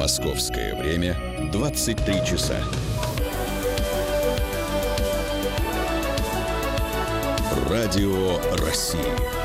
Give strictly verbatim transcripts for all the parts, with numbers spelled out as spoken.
Московское время двадцать три часа. Радио России.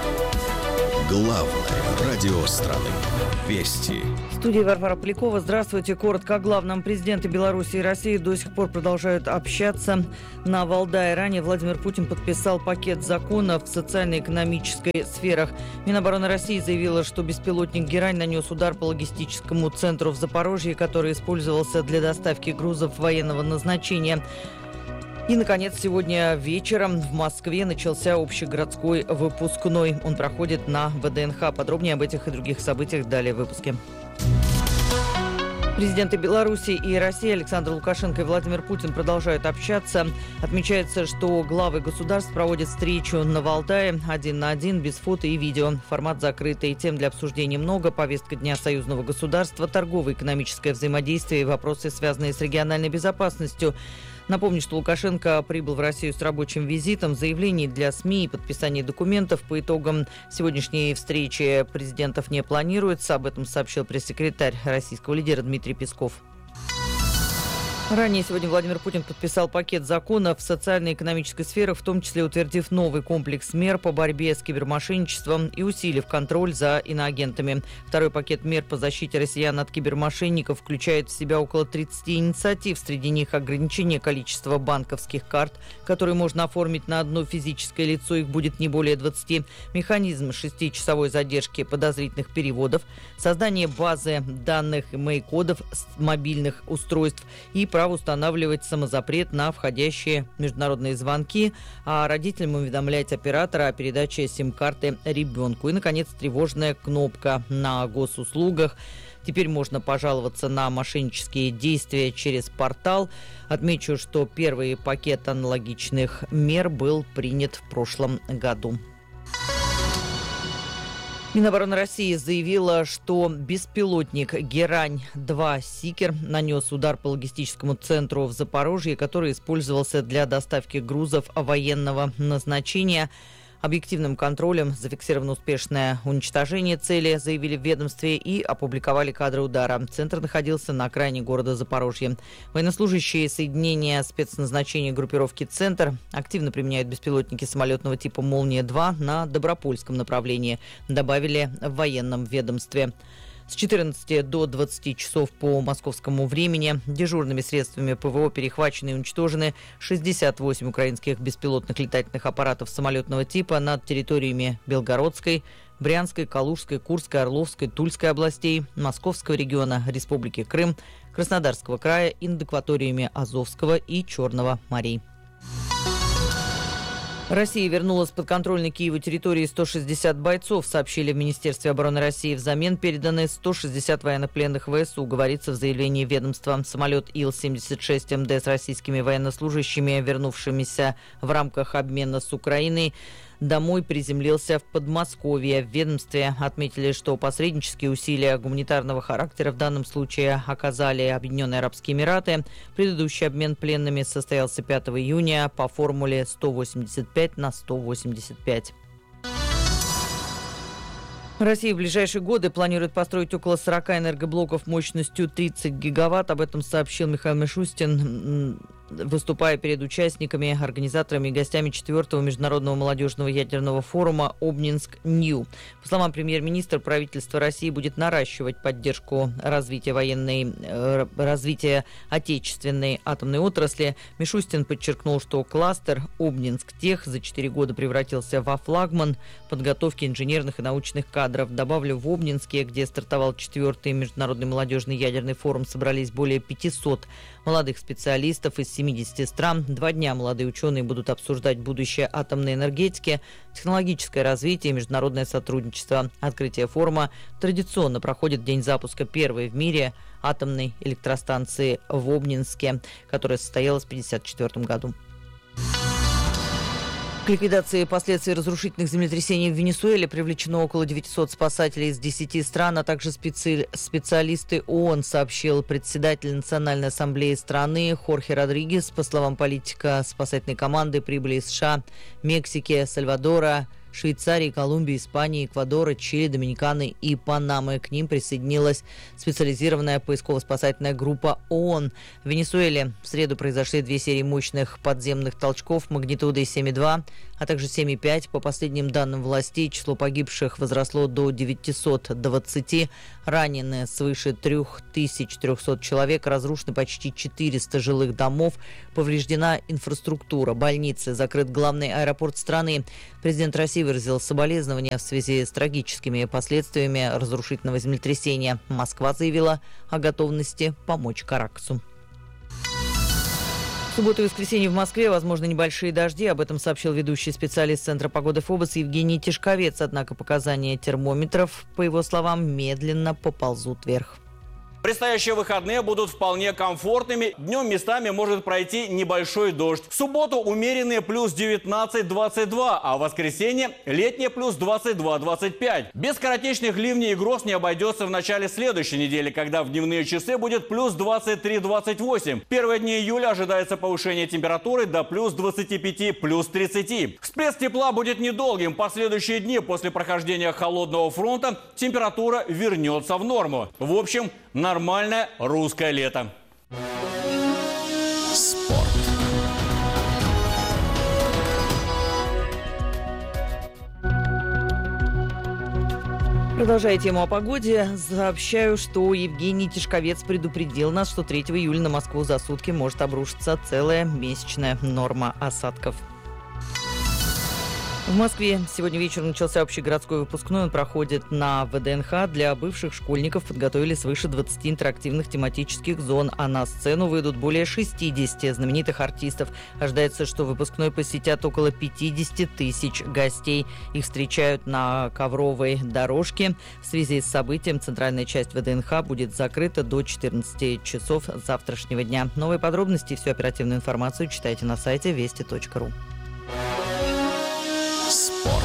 Главное радио страны. Вести. В студии Варвара Полякова. Здравствуйте. Коротко о главном. Президенты Беларуси и России до сих пор продолжают общаться. На Валдае ранее Владимир Путин подписал пакет законов в социально-экономической сферах. Минобороны России заявила, что беспилотник «Герань» нанес удар по логистическому центру в Запорожье, который использовался для доставки грузов военного назначения. И, наконец, сегодня вечером в Москве начался общегородской выпускной. Он проходит на ВДНХ. Подробнее об этих и других событиях далее в выпуске. Президенты Беларуси и России Александр Лукашенко и Владимир Путин продолжают общаться. Отмечается, что главы государств проводят встречу на Валдае один на один, без фото и видео. Формат закрытый, тем для обсуждения много. Повестка Дня союзного государства, торгово-экономическое взаимодействие и вопросы, связанные с региональной безопасностью. Напомню, что Лукашенко прибыл в Россию с рабочим визитом. Заявлений для СМИ и подписание документов по итогам сегодняшней встречи президентов не планируется. Об этом сообщил пресс-секретарь российского лидера Дмитрий Песков. Ранее сегодня Владимир Путин подписал пакет законов в социально-экономической сфере, в том числе утвердив новый комплекс мер по борьбе с кибермошенничеством и усилив контроль за иноагентами. Второй пакет мер по защите россиян от кибермошенников включает в себя около тридцати инициатив. Среди них ограничение количества банковских карт, которые можно оформить на одно физическое лицо, их будет не более двадцати. Механизм шестичасовой задержки подозрительных переводов, создание базы данных имей-кодов с мобильных устройств и право устанавливать самозапрет на входящие международные звонки, а родителям уведомлять оператора о передаче сим-карты ребенку. И, наконец, тревожная кнопка на госуслугах. Теперь можно пожаловаться на мошеннические действия через портал. Отмечу, что первый пакет аналогичных мер был принят в прошлом году. Минобороны России заявила, что беспилотник «Герань-два Сикер» нанес удар по логистическому центру в Запорожье, который использовался для доставки грузов военного назначения. Объективным контролем зафиксировано успешное уничтожение цели, заявили в ведомстве, и опубликовали кадры удара. Центр находился на окраине города Запорожье. Военнослужащие соединения спецназначения группировки «Центр» активно применяют беспилотники самолетного типа «Молния-два» на Добропольском направлении, добавили в военном ведомстве. С четырнадцати до двадцати часов по московскому времени дежурными средствами ПВО перехвачены и уничтожены шестьдесят восемь украинских беспилотных летательных аппаратов самолетного типа над территориями Белгородской, Брянской, Калужской, Курской, Орловской, Тульской областей, Московского региона, Республики Крым, Краснодарского края и над акваториями Азовского и Черного морей. Россия вернула с подконтрольной Киеву территории сто шестьдесят бойцов, сообщили в Министерстве обороны России. Взамен переданы сто шестьдесят военнопленных ВСУ, говорится в заявлении ведомства. Самолет Ил семьдесят шесть эм дэ с российскими военнослужащими, вернувшимися в рамках обмена с Украиной, домой приземлился в Подмосковье. В ведомстве отметили, что посреднические усилия гуманитарного характера в данном случае оказали Объединенные Арабские Эмираты. Предыдущий обмен пленными состоялся пятого июня по формуле сто восемьдесят пять на сто восемьдесят пять. Россия в ближайшие годы планирует построить около сорока энергоблоков мощностью тридцать гигаватт. Об этом сообщил Михаил Мишустин, выступая перед участниками, организаторами и гостями четвертого международного молодежного ядерного форума «Обнинск-Нью». По словам премьер-министра, правительство России будет наращивать поддержку развития военной, э, развития отечественной атомной отрасли. Мишустин подчеркнул, что кластер «Обнинск-Тех» за четыре года превратился во флагман подготовки инженерных и научных кадров. Добавлю, в Обнинске, где стартовал четвертый международный молодежный ядерный форум, собрались более пятисот молодых специалистов из семидесяти стран. Два дня молодые ученые будут обсуждать будущее атомной энергетики, технологическое развитие и международное сотрудничество. Открытие форума традиционно проходит в день запуска первой в мире атомной электростанции в Обнинске, которая состоялась в тысяча девятьсот пятьдесят четвёртом году. К ликвидации последствий разрушительных землетрясений в Венесуэле привлечено около девятисот спасателей из десяти стран, а также специ... специалисты ООН, сообщил председатель Национальной ассамблеи страны Хорхе Родригес. По словам политика, спасательной команды прибыли из США, Мексики, Сальвадора, Швейцарии, Колумбии, Испании, Эквадора, Чили, Доминиканы и Панамы. К ним присоединилась специализированная поисково-спасательная группа ООН. В Венесуэле в среду произошли две серии мощных подземных толчков магнитудой семь и два, а также семь и пять. По последним данным властей, число погибших возросло до девятисот двадцати. Ранены свыше три тысячи триста человек. Разрушены почти четыреста жилых домов. Повреждена инфраструктура, больницы, закрыт главный аэропорт страны. Президент России выразил соболезнования в связи с трагическими последствиями разрушительного землетрясения. Москва заявила о готовности помочь Каракасу. В субботу и воскресенье в Москве возможны небольшие дожди. Об этом сообщил ведущий специалист Центра погоды ФОБОС Евгений Тишковец. Однако показания термометров, по его словам, медленно поползут вверх. Предстоящие выходные будут вполне комфортными. Днем местами может пройти небольшой дождь. В субботу умеренные плюс девятнадцать - двадцать два, а в воскресенье летние плюс двадцать два - двадцать пять. Без скоротечных ливней и гроз не обойдется в начале следующей недели, когда в дневные часы будет плюс двадцать три - двадцать восемь. В первые дни июля ожидается повышение температуры до плюс двадцати пяти - плюс тридцати. Всплеск тепла будет недолгим. Последующие дни после прохождения холодного фронта температура вернется в норму. В общем, нормальное русское лето. Спорт. Продолжая тему о погоде, сообщаю, что Евгений Тишковец предупредил нас, что третьего июля на Москву за сутки может обрушиться целая месячная норма осадков. В Москве сегодня вечером начался общегородской выпускной. Он проходит на ВДНХ. Для бывших школьников подготовили свыше двадцати интерактивных тематических зон, а на сцену выйдут более шестидесяти знаменитых артистов. Ожидается, что выпускной посетят около пятидесяти тысяч гостей. Их встречают на ковровой дорожке. В связи с событием центральная часть ВДНХ будет закрыта до четырнадцати часов завтрашнего дня. Новые подробности и всю оперативную информацию читайте на сайте вести точка ру. Спорт.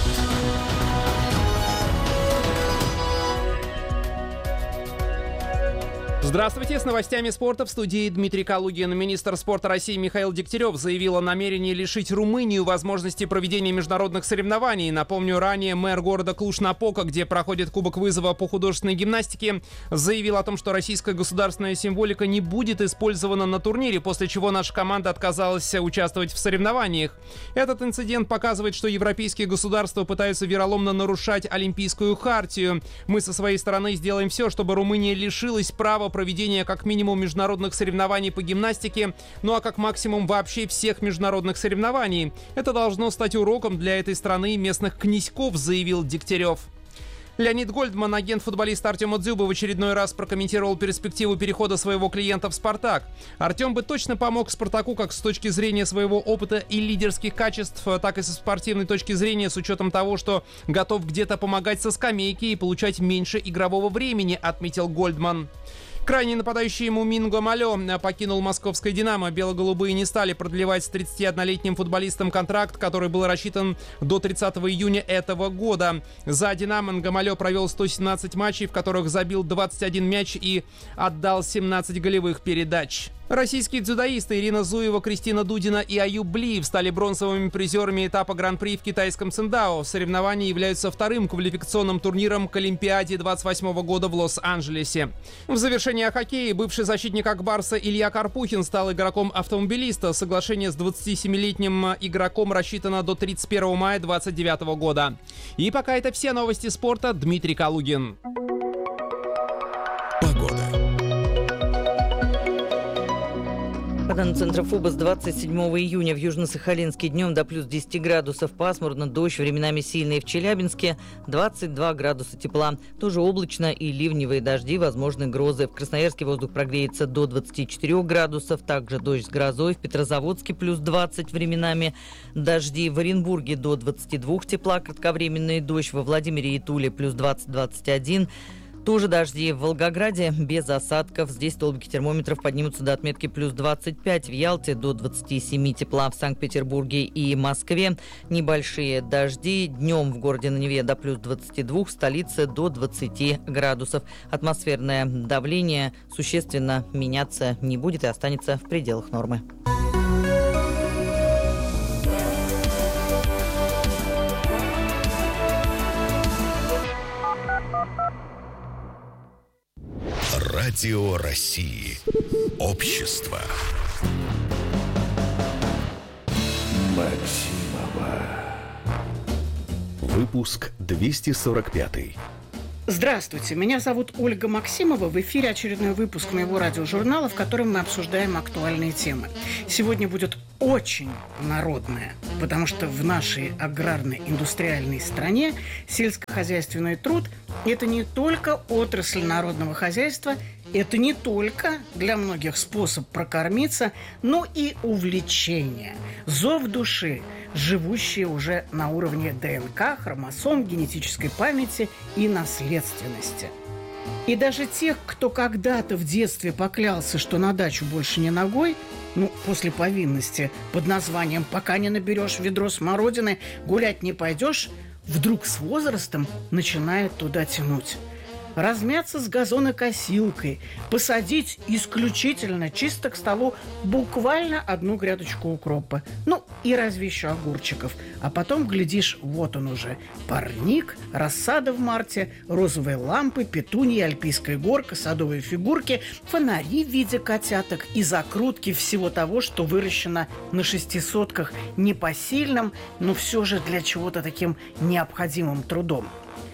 Здравствуйте, с новостями спорта в студии Дмитрий Калугин. Министр спорта России Михаил Дегтярев заявил о намерении лишить Румынию возможности проведения международных соревнований. Напомню, ранее мэр города Клуж-Напока, где проходит Кубок вызова по художественной гимнастике, заявил о том, что российская государственная символика не будет использована на турнире, после чего наша команда отказалась участвовать в соревнованиях. Этот инцидент показывает, что европейские государства пытаются вероломно нарушать Олимпийскую хартию. Мы со своей стороны сделаем все, чтобы Румыния лишилась права проведения как минимум международных соревнований по гимнастике, ну а как максимум вообще всех международных соревнований. Это должно стать уроком для этой страны и местных князьков, заявил Дегтярев. Леонид Гольдман, агент футболиста Артема Дзюбы, в очередной раз прокомментировал перспективу перехода своего клиента в «Спартак». Артем бы точно помог «Спартаку» как с точки зрения своего опыта и лидерских качеств, так и со спортивной точки зрения, с учетом того, что готов где-то помогать со скамейки и получать меньше игрового времени, отметил Гольдман. Крайний нападающий Муминго Малё покинул московское «Динамо». Бело-голубые не стали продлевать с тридцатиоднолетним футболистом контракт, который был рассчитан до тридцатого июня этого года. За «Динамо» Нгамалё провел сто семнадцать матчей, в которых забил двадцать один мяч и отдал семнадцать голевых передач. Российские дзюдоисты Ирина Зуева, Кристина Дудина и Аюб Блиев стали бронзовыми призерами этапа Гран-при в китайском Циндао. Соревнования являются вторым квалификационным турниром к Олимпиаде двадцать восьмого года в Лос-Анджелесе. В завершении о хоккее бывший защитник Акбарса Илья Карпухин стал игроком автомобилиста. Соглашение с двадцатисемилетним игроком рассчитано до тридцать первого мая две тысячи двадцать девятого года. И пока это все новости спорта. Дмитрий Калугин. Погода. По данным Центра ФОБОС, двадцать седьмого июня в Южно-Сахалинске днем до плюс десяти градусов пасмурно, дождь, временами сильный. В Челябинске двадцать два градуса тепла. Тоже облачно и ливневые дожди, возможны грозы. В Красноярске воздух прогреется до двадцати четырёх градусов. Также дождь с грозой. В Петрозаводске плюс двадцать, временами дожди. В Оренбурге до двадцати двух тепла, кратковременный дождь. Во Владимире и Туле плюс двадцать - двадцать один. Тоже дожди. В Волгограде без осадков. Здесь столбики термометров поднимутся до отметки плюс двадцать пять. В Ялте до двадцати семи тепла. В Санкт-Петербурге и Москве небольшие дожди. Днем в городе на Неве до плюс двадцати двух. В столице до двадцати градусов. Атмосферное давление существенно меняться не будет и останется в пределах нормы. Радио России. Общество. Выпуск двести сорок пятый. Здравствуйте, меня зовут Ольга Максимова. В эфире очередной выпуск моего радиожурнала, в котором мы обсуждаем актуальные темы. Сегодня будет очень народное, потому что в нашей аграрно-индустриальной стране сельскохозяйственный труд – это не только отрасль народного хозяйства, это не только для многих способ прокормиться, но и увлечение, зов души, живущие уже на уровне ДНК, хромосом, генетической памяти и наследственности. И даже тех, кто когда-то в детстве поклялся, что на дачу больше не ногой, ну, после повинности под названием «пока не наберешь ведро смородины, гулять не пойдешь», вдруг с возрастом начинает туда тянуть. Размяться с газонокосилкой, посадить исключительно чисто к столу буквально одну грядочку укропа, ну и разве еще огурчиков. А потом, глядишь, вот он уже, парник, рассада в марте, розовые лампы, петуньи, альпийская горка, садовые фигурки, фонари в виде котяток и закрутки всего того, что выращено на шестисотках непосильным, но все же для чего-то таким необходимым трудом.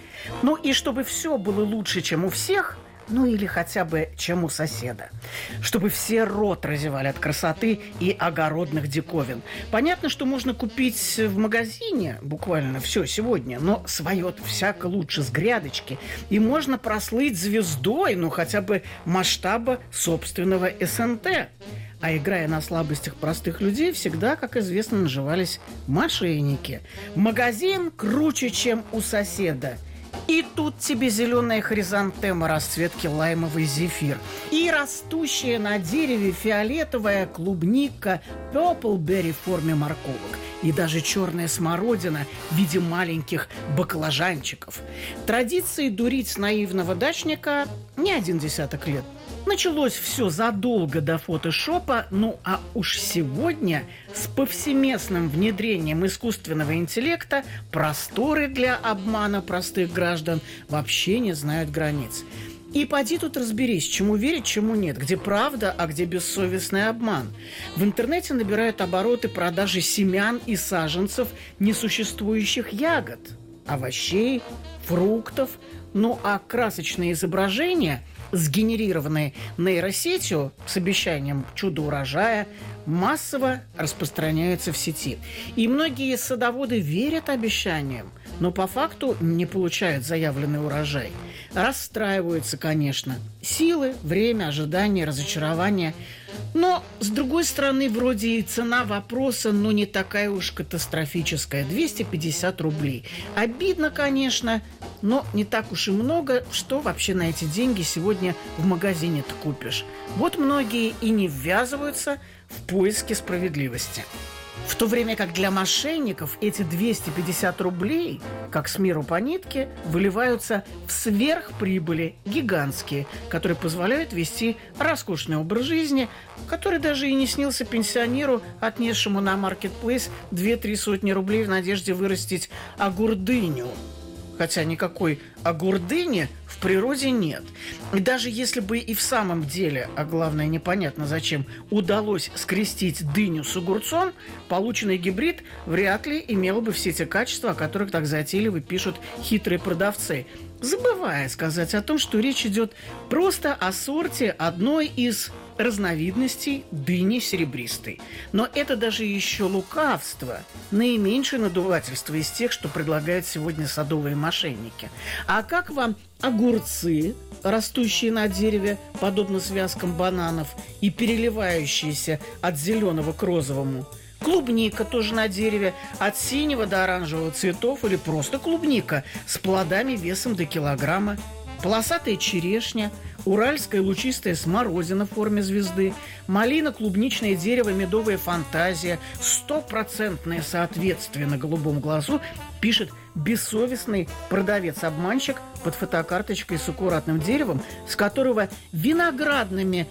Ну и чтобы все было лучше, чем у всех, ну или хотя бы чем у соседа. Чтобы все рот разевали от красоты и огородных диковин. Понятно, что можно купить в магазине буквально все сегодня, но свое всяко лучше с грядочки. И можно прослыть звездой, ну хотя бы масштаба собственного эс эн тэ. А играя на слабостях простых людей, всегда, как известно, наживались мошенники. Магазин круче, чем у соседа. И тут тебе зеленая хризантема расцветки лаймовый зефир. И растущая на дереве фиолетовая клубника Purpleberry в форме морковок. И даже черная смородина в виде маленьких баклажанчиков. Традиции дурить наивного дачника не один десяток лет. Началось все задолго до фотошопа, ну а уж сегодня с повсеместным внедрением искусственного интеллекта просторы для обмана простых граждан вообще не знают границ. И поди тут разберись, чему верить, чему нет, где правда, а где бессовестный обман. В интернете набирают обороты продажи семян и саженцев несуществующих ягод, овощей, фруктов, ну а красочные изображения, сгенерированные нейросетью с обещанием чудо-урожая, массово распространяются в сети. И многие садоводы верят обещаниям, но по факту не получают заявленный урожай. Расстраиваются, конечно. Силы, время, ожидания, разочарования. Но, с другой стороны, вроде и цена вопроса, ну, не такая уж катастрофическая. двести пятьдесят рублей. Обидно, конечно, но не так уж и много. Что вообще на эти деньги сегодня в магазине-то купишь? Вот многие и не ввязываются в поиски справедливости. В то время как для мошенников эти двести пятьдесят рублей, как с миру по нитке, выливаются в сверхприбыли гигантские, которые позволяют вести роскошный образ жизни, который даже и не снился пенсионеру, отнесшему на маркетплейс две-три сотни рублей в надежде вырастить огурдыню. Хотя никакой огурдыни в природе нет. И даже если бы и в самом деле, а главное непонятно зачем, удалось скрестить дыню с огурцом, полученный гибрид вряд ли имел бы все те качества, о которых так затейливо пишут хитрые продавцы, забывая сказать о том, что речь идет просто о сорте одной из разновидностей дыни серебристой. Но это даже еще лукавство, наименьшее надувательство из тех, что предлагают сегодня садовые мошенники. А как вам огурцы, растущие на дереве, подобно связкам бананов, и переливающиеся от зеленого к розовому? Клубника тоже на дереве, от синего до оранжевого цветов, или просто клубника с плодами весом до килограмма. Полосатая черешня, уральская лучистая смородина в форме звезды, малина, клубничное дерево, медовая фантазия, стопроцентное соответствие на голубом глазу, пишет бессовестный продавец-обманщик под фотокарточкой с аккуратным деревом, с которого виноградными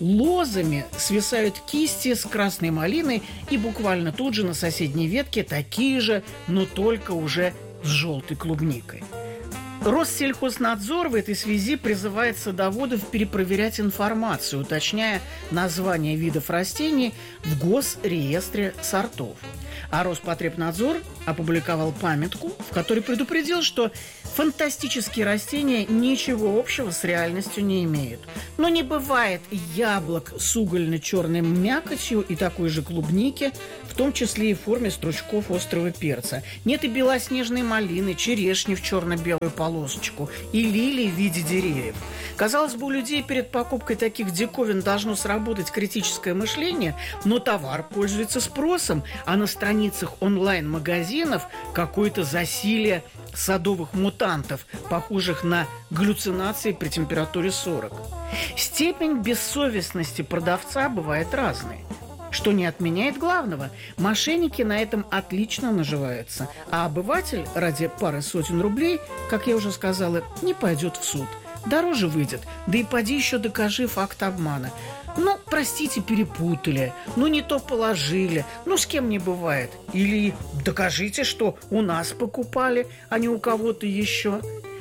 лозами свисают кисти с красной малиной, и буквально тут же на соседней ветке такие же, но только уже с желтой клубникой. Россельхознадзор в этой связи призывает садоводов перепроверять информацию, уточняя названия видов растений в Госреестре сортов. А Роспотребнадзор опубликовал памятку, в которой предупредил, что фантастические растения ничего общего с реальностью не имеют. Но не бывает яблок с угольно-черной мякотью и такой же клубники, в том числе и в форме стручков острого перца. Нет и белоснежной малины, черешни в черно-белую полосочку и лилий в виде деревьев. Казалось бы, у людей перед покупкой таких диковин должно сработать критическое мышление, но товар пользуется спросом, а на страницах онлайн-магазинов какое-то засилие садовых мутантов, похожих на галлюцинации при температуре сорок. Степень бессовестности продавца бывает разной. Что не отменяет главного. Мошенники на этом отлично наживаются. А обыватель ради пары сотен рублей, как я уже сказала, не пойдет в суд. Дороже выйдет. Да и поди еще докажи факт обмана. Ну, простите, перепутали. Ну, не то положили. Ну, с кем не бывает. Или докажите, что у нас покупали, а не у кого-то еще.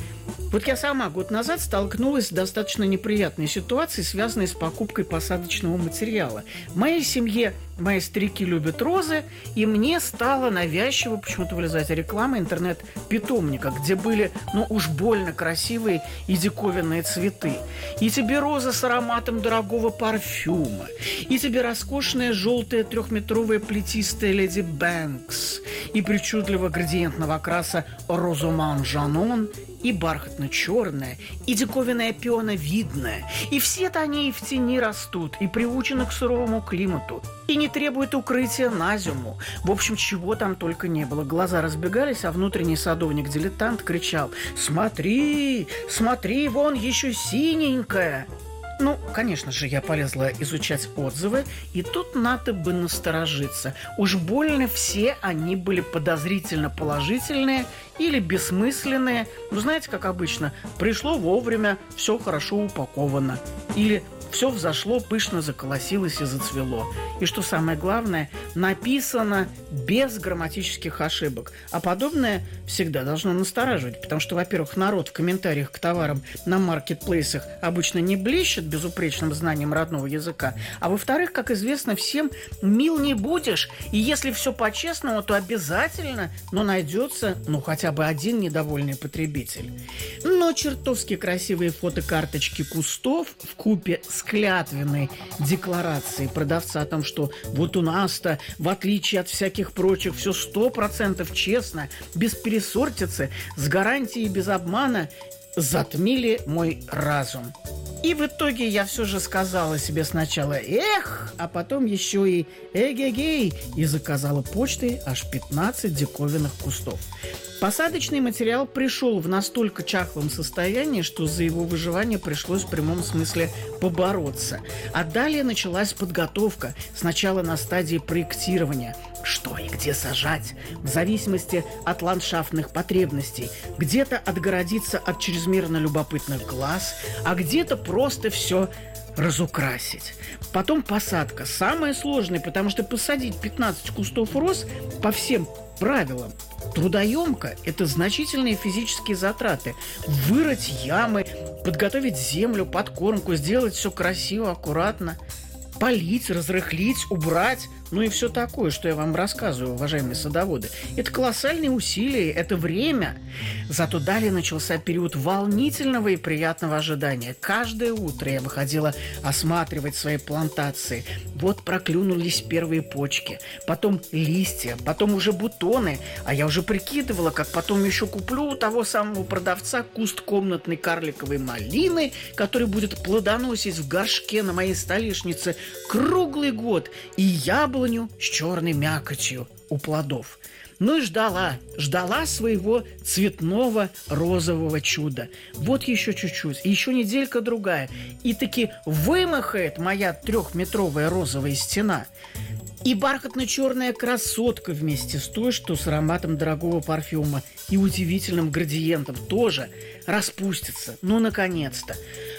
Вот я сама год назад столкнулась с достаточно неприятной ситуацией, связанной с покупкой посадочного материала. В моей семье мои старики любят розы, и мне стало навязчиво почему-то вылезать реклама интернет-питомника, где были, ну уж больно красивые и диковинные цветы. И тебе роза с ароматом дорогого парфюма, и тебе роскошная желтая трехметровая плетистая леди Бэнкс, и причудливо градиентного окраса розоман Жанон, и бархатно-черная, и диковинная пионовидная. И все-то они и в тени растут, и приучены к суровому климату, и не требуют укрытия на зиму. В общем, чего там только не было. Глаза разбегались, а внутренний садовник-дилетант кричал: «Смотри, смотри, вон еще синенькая!» Ну, конечно же, я полезла изучать отзывы, и тут надо бы насторожиться. Уж больно все они были подозрительно положительные или бессмысленные. Ну, знаете, как обычно, пришло вовремя, все хорошо упаковано. Или все взошло, пышно заколосилось и зацвело. И что самое главное, написано без грамматических ошибок. А подобное всегда должно настораживать, потому что, во-первых, народ в комментариях к товарам на маркетплейсах обычно не блещет безупречным знанием родного языка. А во-вторых, как известно всем, мил не будешь. И если все по-честному, то обязательно, но найдется, ну, хотя бы один недовольный потребитель. Но чертовски красивые фотокарточки кустов вкупе с клятвенной декларацией продавца о том, что вот у нас-то, в отличие от всяких прочих, все сто процентов честно, без пересортицы, с гарантией без обмана, затмили мой разум. И в итоге я все же сказала себе сначала «эх», а потом еще и «эгегей» и заказала почтой аж пятнадцать диковинных кустов. Посадочный материал пришел в настолько чахлом состоянии, что за его выживание пришлось в прямом смысле побороться. А далее началась подготовка, сначала на стадии проектирования. Что и где сажать, в зависимости от ландшафтных потребностей. Где-то отгородиться от чрезмерно любопытных глаз, а где-то просто все разукрасить. Потом посадка. Самое сложное, потому что посадить пятнадцать кустов роз по всем правилам трудоемко, это значительные физические затраты. Вырыть ямы, подготовить землю, подкормку, сделать все красиво, аккуратно, полить, разрыхлить, убрать, ну и все такое, что я вам рассказываю, уважаемые садоводы. Это колоссальные усилия, это время. Зато далее начался период волнительного и приятного ожидания. Каждое утро я выходила осматривать свои плантации. Вот проклюнулись первые почки, потом листья, потом уже бутоны. А я уже прикидывала, как потом еще куплю у того самого продавца куст комнатной карликовой малины, который будет плодоносить в горшке на моей столешнице круглый год, и яблоко с черной мякотью у плодов. Ну и ждала, ждала своего цветного розового чуда. Вот еще чуть-чуть, еще неделька-другая, и таки вымахает моя трехметровая розовая стена. И бархатно-черная красотка вместе с той, что с ароматом дорогого парфюма и удивительным градиентом тоже распустится. Ну, наконец-то.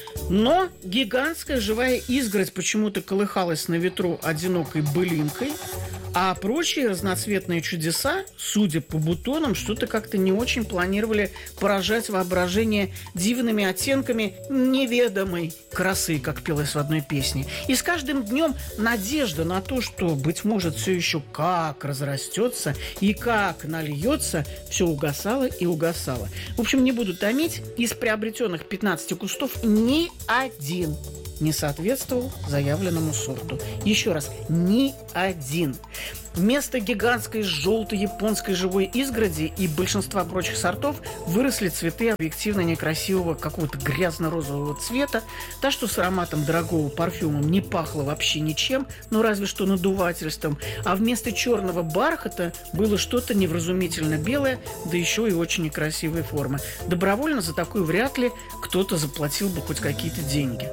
Но гигантская живая изгородь почему-то колыхалась на ветру одинокой былинкой, А прочие разноцветные чудеса, судя по бутонам, что-то как-то не очень планировали поражать воображение дивными оттенками неведомой красы, как пелось в одной песне. И с каждым днем надежда на то, что, быть может, все еще как разрастется и как нальется, все угасало и угасало. В общем, не буду томить, из приобретенных пятнадцати кустов ни один не соответствовал заявленному сорту. Еще раз, ни один. Вместо гигантской желтой японской живой изгороди и большинства прочих сортов выросли цветы объективно некрасивого какого-то грязно-розового цвета, та, что с ароматом дорогого парфюма не пахло вообще ничем, ну разве что надувательством, а вместо черного бархата было что-то невразумительно белое, да еще и очень некрасивой формы. Добровольно за такую вряд ли кто-то заплатил бы хоть какие-то деньги.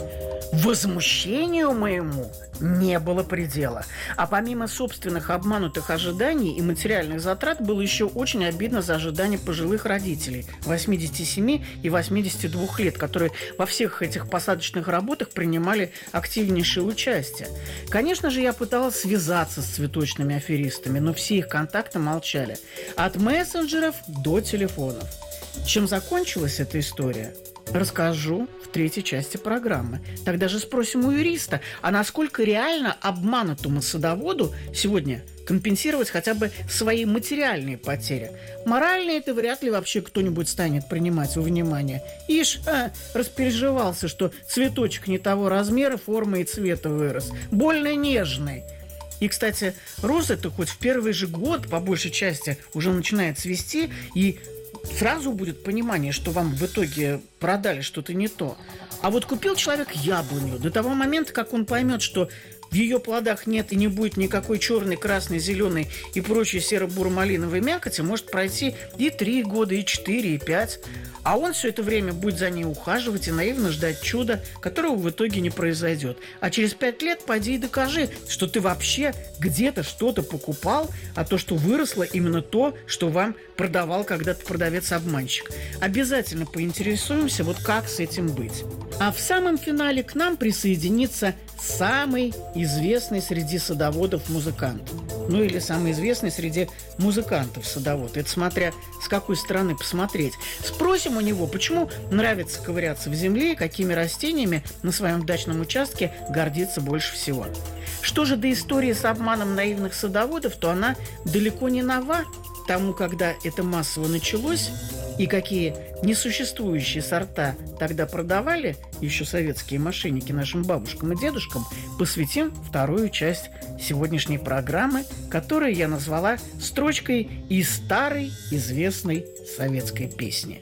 Возмущению моему не было предела. А помимо собственных обманутых ожиданий и материальных затрат, было еще очень обидно за ожидания пожилых родителей восьмидесяти семи и восьмидесяти двух лет, которые во всех этих посадочных работах принимали активнейшее участие. Конечно же, я пыталась связаться с цветочными аферистами, но все их контакты молчали. От мессенджеров до телефонов. Чем закончилась эта история, расскажу в третьей части программы. Тогда же спросим у юриста, а насколько реально обманутому садоводу сегодня компенсировать хотя бы свои материальные потери. Моральные это вряд ли вообще кто-нибудь станет принимать во внимание. Ишь, а, распереживался, что цветочек не того размера, формы и цвета вырос. Больно нежный. И, кстати, роза-то хоть в первый же год, по большей части, уже начинает цвести, и сразу будет понимание, что вам в итоге продали что-то не то. А вот купил человек яблоню. До того момента, как он поймет, что в ее плодах нет и не будет никакой черной, красной, зеленой и прочей серо-буро-малиновой мякоти, может пройти и три года, и четыре, и пять. А он все это время будет за ней ухаживать и наивно ждать чуда, которого в итоге не произойдет. А через пять лет поди и докажи, что ты вообще где-то что-то покупал, а то, что выросло, именно то, что вам продавал когда-то продавец-обманщик. Обязательно поинтересуемся, вот как с этим быть. А в самом финале к нам присоединится самый известный среди садоводов музыкант. Ну или самый известный среди музыкантов-садовод. Это смотря с какой стороны посмотреть. Спросим у него, почему нравится ковыряться в земле и какими растениями на своем дачном участке гордится больше всего. Что же до истории с обманом наивных садоводов, то она далеко не нова. Тому, когда это массово началось, и какие несуществующие сорта тогда продавали еще советские мошенники нашим бабушкам и дедушкам, посвятим вторую часть сегодняшней программы, которую я назвала строчкой из старой известной советской песни.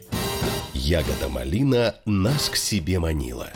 Ягода малина нас к себе манила.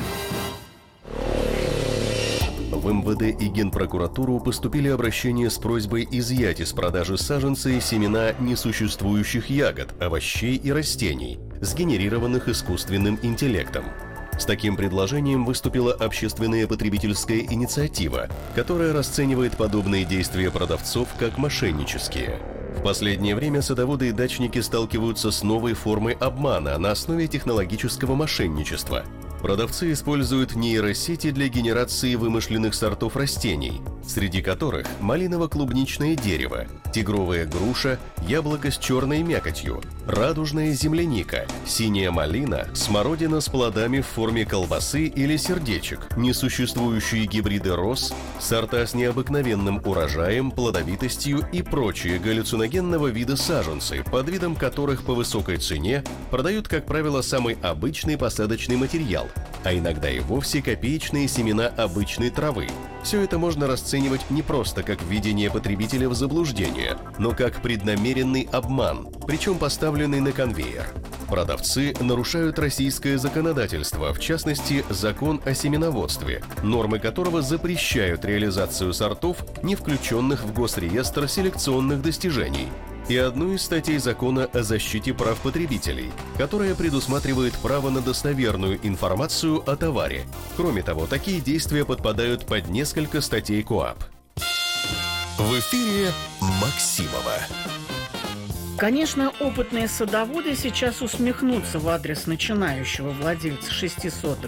В эм вэ дэ и Генпрокуратуру поступили обращения с просьбой изъять из продажи саженцы и семена несуществующих ягод, овощей и растений, сгенерированных искусственным интеллектом. С таким предложением выступила общественная потребительская инициатива, которая расценивает подобные действия продавцов как мошеннические. В последнее время садоводы и дачники сталкиваются с новой формой обмана на основе технологического мошенничества. Продавцы используют нейросети для генерации вымышленных сортов растений, среди которых малиново-клубничное дерево, тигровая груша, яблоко с черной мякотью, радужная земляника, синяя малина, смородина с плодами в форме колбасы или сердечек, несуществующие гибриды роз, сорта с необыкновенным урожаем, плодовитостью и прочие галлюциногенного вида саженцы, под видом которых по высокой цене продают, как правило, самый обычный посадочный материал, а иногда и вовсе копеечные семена обычной травы. Все это можно расценивать не просто как введение потребителя в заблуждение, но как преднамеренный обман, причем поставленный на конвейер. Продавцы нарушают российское законодательство, в частности, закон о семеноводстве, нормы которого запрещают реализацию сортов, не включенных в Госреестр селекционных достижений, и одну из статей закона о защите прав потребителей, которая предусматривает право на достоверную информацию о товаре. Кроме того, такие действия подпадают под несколько статей КоАП. В эфире Максимова. Конечно, опытные садоводы сейчас усмехнутся в адрес начинающего владельца шести соток.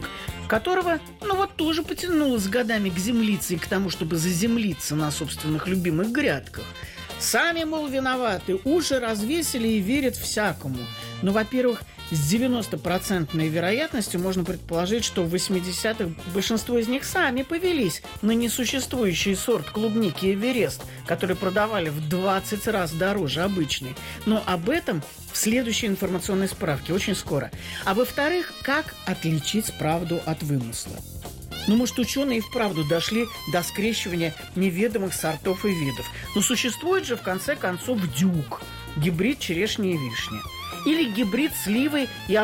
которого, ну вот, тоже потянуло с годами к землице и к тому, чтобы заземлиться на собственных любимых грядках. Сами, мол, виноваты, уши развесили и верят всякому. Ну, во-первых, с девяностопроцентной вероятностью можно предположить, что в восьмидесятых большинство из них сами повелись на несуществующий сорт клубники «Эверест», который продавали в двадцать раз дороже обычной. Но об этом в следующей информационной справке очень скоро. А во-вторых, как отличить правду от вымысла? Ну, может, ученые и вправду дошли до скрещивания неведомых сортов и видов. Но существует же, в конце концов, дюк – гибрид черешни и вишни. Или гибрид сливы и